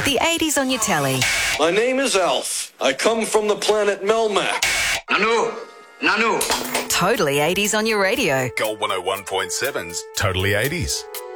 The 80s on your telly. My name is Alf. I come from the planet Melmac. Nanu. Totally 80s on your radio. Gold 101.7's Totally 80s.